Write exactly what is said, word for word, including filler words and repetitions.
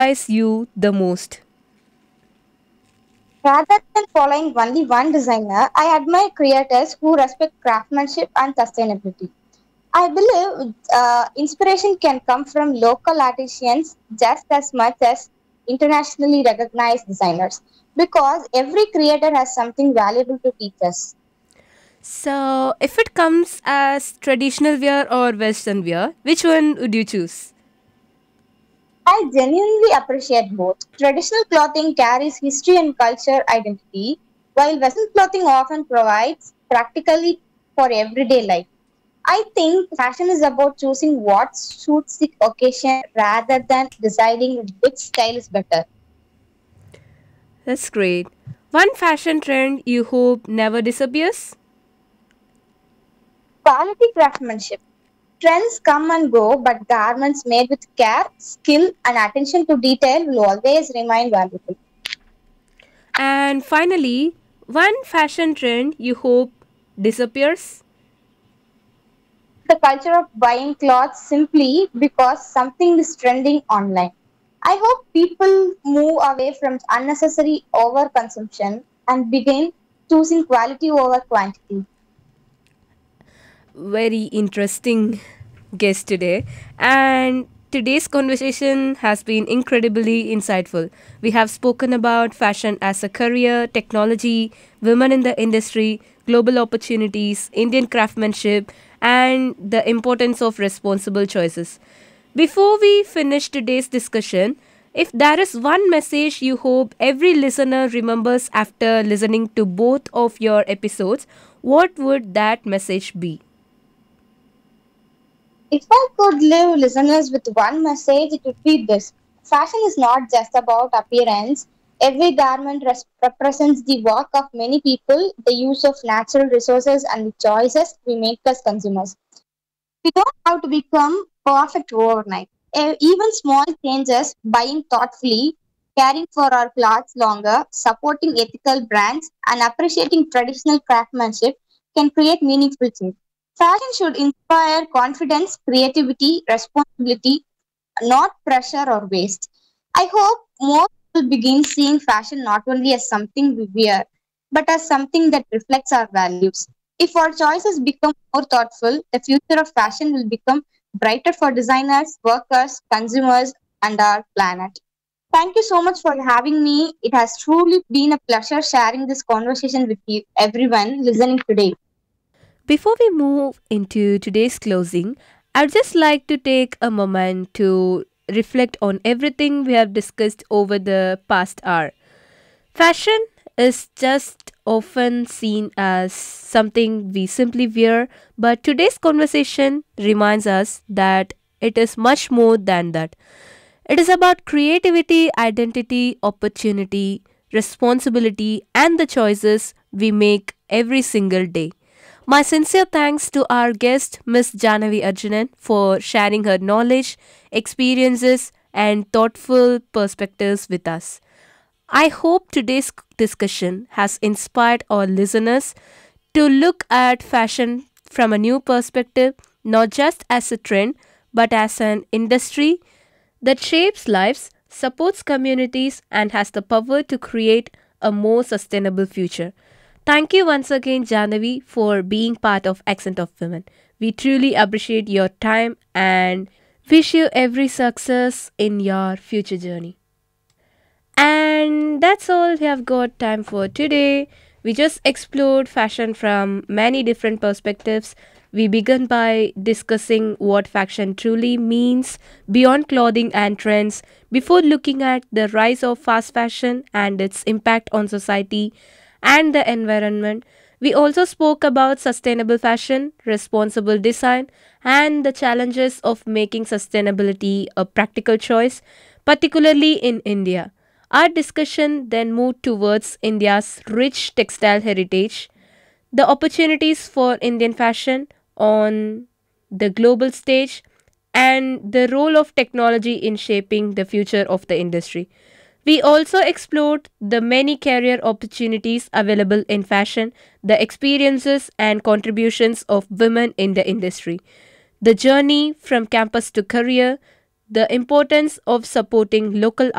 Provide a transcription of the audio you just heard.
inspires you the most? Rather than following only one designer, I admire creators who respect craftsmanship and sustainability. I believe uh, inspiration can come from local artisans just as much as internationally recognized designers because every creator has something valuable to teach us. So, if it comes as traditional wear or Western wear, which one would you choose? I genuinely appreciate both. Traditional clothing carries history and culture identity, while Western clothing often provides practically for everyday life. I think fashion is about choosing what suits the occasion rather than deciding which style is better. That's great. One fashion trend you hope never disappears? Quality craftsmanship. Trends come and go, but garments made with care, skill, and attention to detail will always remain valuable. And finally, one fashion trend you hope disappears? The culture of buying clothes simply because something is trending online. I hope people move away from unnecessary overconsumption and begin choosing quality over quantity. Very interesting guest today. And today's conversation has been incredibly insightful. We have spoken about fashion as a career, technology, women in the industry, global opportunities, Indian craftsmanship, and the importance of responsible choices. Before we finish today's discussion, if there is one message you hope every listener remembers after listening to both of your episodes, what would that message be? If I could leave listeners with one message, it would be this. Fashion is not just about appearance. Every garment res- represents the work of many people, the use of natural resources, and the choices we make as consumers. We don't have to become perfect overnight. E- Even small changes, buying thoughtfully, caring for our clothes longer, supporting ethical brands, and appreciating traditional craftsmanship can create meaningful change. Fashion should inspire confidence, creativity, responsibility, not pressure or waste. I hope more people begin seeing fashion not only as something we wear, but as something that reflects our values. If our choices become more thoughtful, the future of fashion will become brighter for designers, workers, consumers, and our planet. Thank you so much for having me. It has truly been a pleasure sharing this conversation with you, everyone listening today. Before we move into today's closing, I'd just like to take a moment to reflect on everything we have discussed over the past hour. Fashion is just often seen as something we simply wear, but today's conversation reminds us that it is much more than that. It is about creativity, identity, opportunity, responsibility, and the choices we make every single day. My sincere thanks to our guest, Miss Janavi Arjunan, for sharing her knowledge, experiences, and thoughtful perspectives with us. I hope today's discussion has inspired our listeners to look at fashion from a new perspective, not just as a trend, but as an industry that shapes lives, supports communities, and has the power to create a more sustainable future. Thank you once again, Janavi, for being part of Accent of Women. We truly appreciate your time and wish you every success in your future journey. And that's all we have got time for today. We just explored fashion from many different perspectives. We began by discussing what fashion truly means beyond clothing and trends before looking at the rise of fast fashion and its impact on society and the environment. We also spoke about sustainable fashion, responsible design, and the challenges of making sustainability a practical choice, particularly in India. Our discussion then moved towards India's rich textile heritage, the opportunities for Indian fashion on the global stage, and the role of technology in shaping the future of the industry. We also explored the many career opportunities available in fashion, the experiences and contributions of women in the industry, the journey from campus to career, the importance of supporting local